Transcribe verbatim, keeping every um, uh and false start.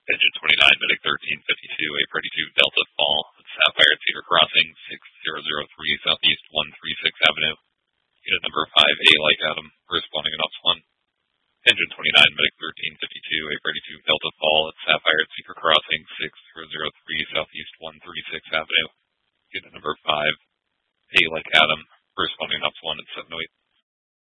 Engine twenty-nine, Medic thirteen fifty-two, eight thirty-two Delta Fall, Sapphire at Cedar Crossing, six thousand three Southeast one thirty-six Avenue. Unit number five, A like Adam, responding in Ops one. Engine twenty-nine, Medic thirteen fifty-two, eight thirty-two Delta Fall at Sapphire at Cedar Crossing, six thousand three Southeast one thirty-six Avenue. Unit number five, A like Adam, responding in Ops one at seven oh eight.